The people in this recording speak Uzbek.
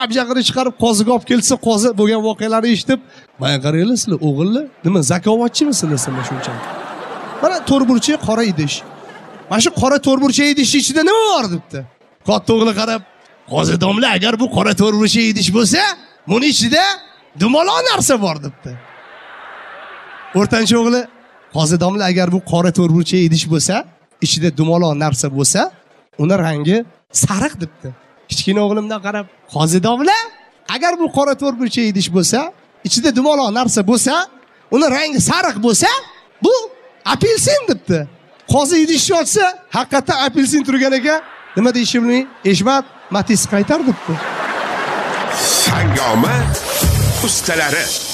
abjag'ini chiqarib qoziga olib kelsa, qozi bo'lgan voqealarni eshitib, "Mana qaranglar sizlar, o'g'illar, nima zakovatchimisizlar sizlar shuncha?" Mana to'rtburchak qora idish. Mana shu qora to'rtburchak idishning ichida nima bor debdi. Katta o'g'li qarab, "Qozi domla, agar bu qora to'rtburchak idish bo'lsa, buni ichida dumaloq narsa bor" debdi. O'rtancha o'g'li, "Qozi domla, agar bu qora to'rtburchak idish bo'lsa, ichida dumaloq narsa bo'lsa, uni rangi sariq" debdi. Kichkina o'g'limdan qarab, "Qozi domla, agar bu qora to'rtburchak idish bo'lsa, ichida dumaloq narsa bo'lsa, uni rangi sariq bo'lsa, bu apelsin" debdi. Qozi idishni ochsa, haqiqatan apelsin turgan ekan. Nima deyishimni bilmay, "Eshmat, Matiz qaytar" debdi. Hangoma ustalari